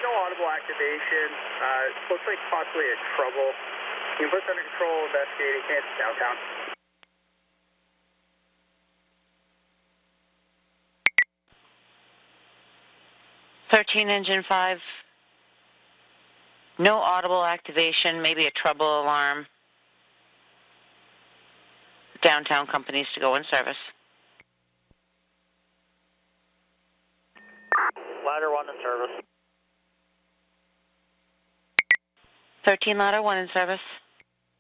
no audible activation. Looks like possibly a trouble. Inputs under control, investigating Kansas downtown. Engine 5. No audible activation, maybe a trouble alarm. Downtown companies to go in service. Ladder 1 in service. 13 ladder 1 in service.